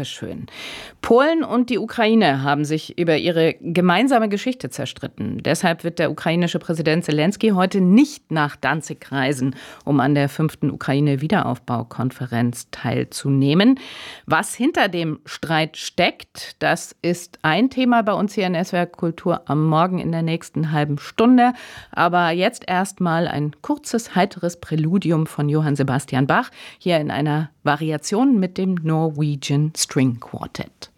Dankeschön. Polen und die Ukraine haben sich über ihre gemeinsame Geschichte zerstritten. Deshalb wird der ukrainische Präsident Selenskyj heute nicht nach Danzig reisen, um an der 5. Ukraine-Wiederaufbaukonferenz teilzunehmen. Was hinter dem Streit steckt, das ist ein Thema bei uns hier in SWR Kultur am Morgen in der nächsten halben Stunde. Aber jetzt erstmal ein kurzes, heiteres Präludium von Johann Sebastian Bach, hier in einer Variation mit dem Norwegian String Quartet.